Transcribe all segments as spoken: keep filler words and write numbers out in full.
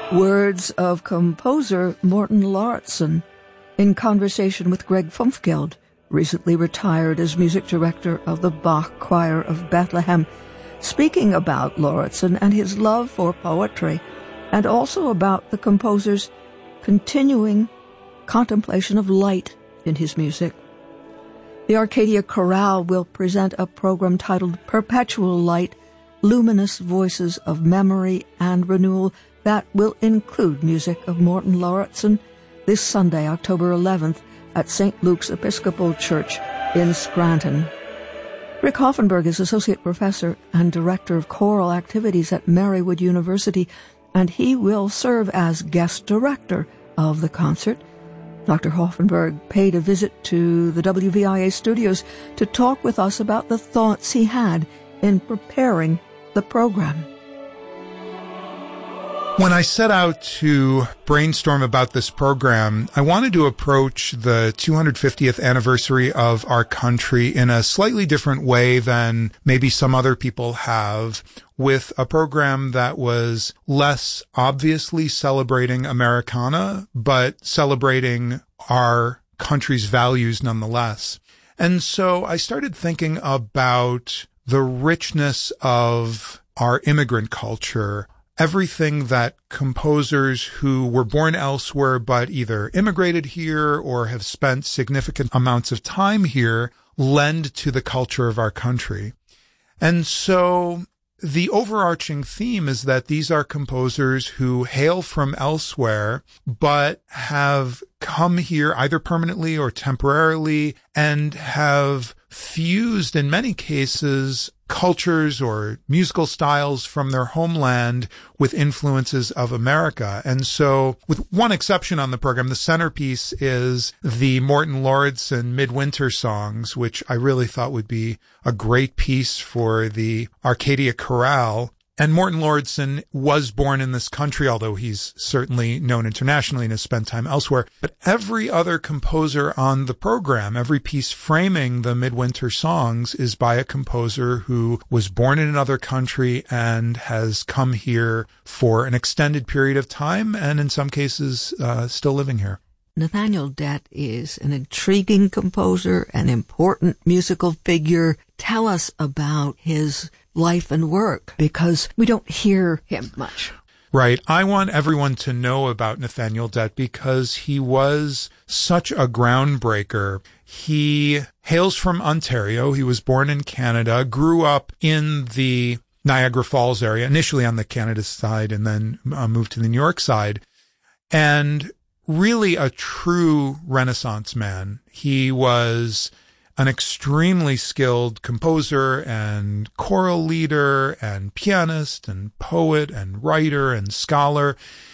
Words of composer Morten Lauritsen in conversation with Greg Fumfgeld, recently retired as music director of the Bach Choir of Bethlehem, speaking about Lauritsen and his love for poetry, and also about the composer's continuing contemplation of light in his music. The Arcadia Chorale will present a program titled Perpetual Light, Luminous Voices of Memory and Renewal that will include music of Morten Lauritsen this Sunday, October eleventh, at Saint Luke's Episcopal Church in Scranton. Rick Hoffenberg is Associate Professor and Director of Choral Activities at Marywood University, and he will serve as guest director of the concert. Doctor Hoffenberg paid a visit to the W V I A studios to talk with us about the thoughts he had in preparing the program. When I set out to brainstorm about this program, I wanted to approach the two hundred fiftieth anniversary of our country in a slightly different way than maybe some other people have, with a program that was less obviously celebrating Americana, but celebrating our country's values nonetheless. And so I started thinking about the richness of our immigrant culture, everything that composers who were born elsewhere but either immigrated here or have spent significant amounts of time here lend to the culture of our country. And so the overarching theme is that these are composers who hail from elsewhere but have come here either permanently or temporarily and have fused, in many cases, cultures or musical styles from their homeland with influences of America. And so, with one exception on the program, the centerpiece is the Morten Lauritsen Midwinter songs, which I really thought would be a great piece for the Arcadia Chorale. And Morten Lauritsen was born in this country, although he's certainly known internationally and has spent time elsewhere. But every other composer on the program, every piece framing the Midwinter songs, is by a composer who was born in another country and has come here for an extended period of time, and in some cases, uh, still living here. Nathaniel Dett is an intriguing composer, an important musical figure. Tell us about his life and work, because we don't hear him much. Right. I want everyone to know about Nathaniel Dett because he was such a groundbreaker. He hails from Ontario. He was born in Canada, grew up in the Niagara Falls area, initially on the Canada side, and then uh, moved to the New York side. And really a true Renaissance man. He was an extremely skilled composer and choral leader and pianist and poet and writer and scholar.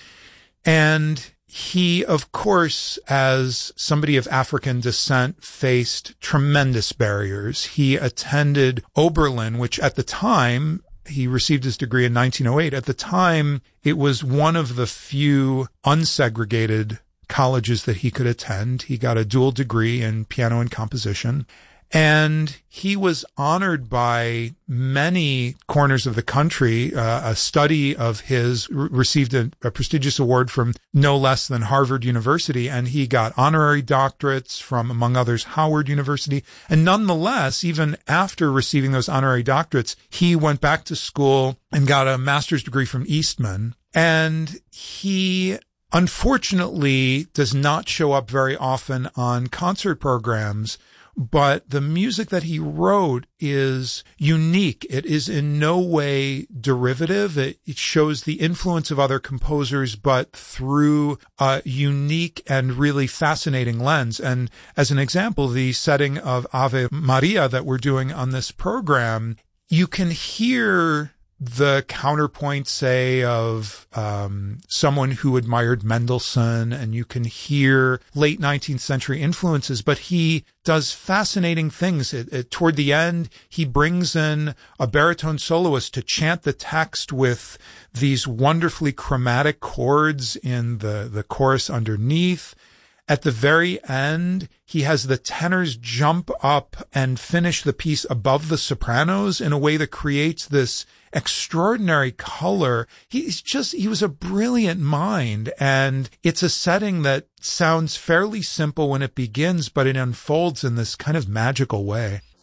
And he, of course, as somebody of African descent, faced tremendous barriers. He attended Oberlin, which at the time, he received his degree in nineteen oh eight. At the time, it was one of the few unsegregated colleges that he could attend. He got a dual degree in piano and composition, and he was honored by many corners of the country. Uh, a study of his re- received a, a prestigious award from no less than Harvard University, and he got honorary doctorates from, among others, Howard University. And nonetheless, even after receiving those honorary doctorates, he went back to school and got a master's degree from Eastman. And he unfortunately does not show up very often on concert programs, but the music that he wrote is unique. It is in no way derivative. It, it shows the influence of other composers, but through a unique and really fascinating lens. And as an example, the setting of Ave Maria that we're doing on this program, you can hear the counterpoint, say, of um, someone who admired Mendelssohn, and you can hear late nineteenth century influences, but he does fascinating things. It, it, toward the end, he brings in a baritone soloist to chant the text with these wonderfully chromatic chords in the, the chorus underneath. At the very end, he has the tenors jump up and finish the piece above the sopranos in a way that creates this extraordinary color. He's just, he was a brilliant mind. And it's a setting that sounds fairly simple when it begins, but it unfolds in this kind of magical way.